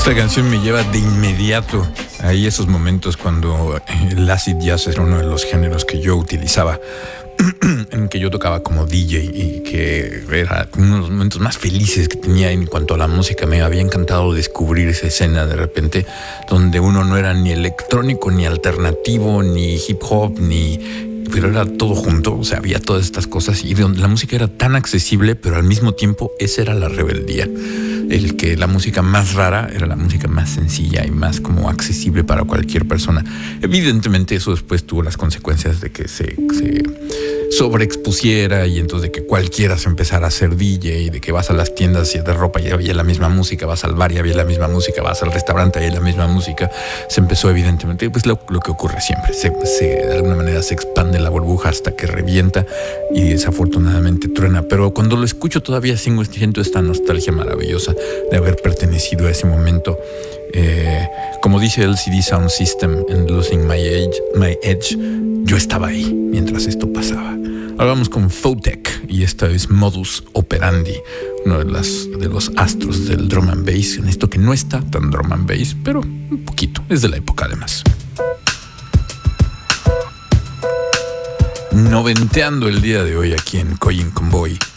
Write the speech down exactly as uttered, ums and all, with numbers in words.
Esta canción me lleva de inmediato a esos momentos cuando el acid jazz era uno de los géneros que yo utilizaba, en que yo tocaba como D J y que era uno de los momentos más felices que tenía en cuanto a la música. Me había encantado descubrir esa escena de repente donde uno no era ni electrónico, ni alternativo, ni hip hop, ni... pero era todo junto, o sea, había todas estas cosas y donde la música era tan accesible, pero al mismo tiempo esa era la rebeldía. El que la música más rara era la música más sencilla y más como accesible para cualquier persona. Evidentemente eso después tuvo las consecuencias de que se, se sobreexpusiera y entonces de que cualquiera se empezara a hacer D J, y de que vas a las tiendas de ropa y había la misma música, vas al bar y había la misma música, vas al restaurante y había la misma música. Se empezó evidentemente, pues lo, lo que ocurre siempre, se, se, de alguna manera se expande la burbuja hasta que revienta y desafortunadamente truena. Pero cuando lo escucho todavía siento esta nostalgia maravillosa de haber pertenecido a ese momento. Eh, como dice L C D Sound System en Losing My Edge, My Edge, yo estaba ahí mientras esto pasaba. Ahora vamos con Photek y esta es Modus Operandi, uno de, las, de los astros del drum and bass, en esto que no está tan drum and bass, pero un poquito, es de la época además. Noventeando el día de hoy aquí en Coyin Convoy.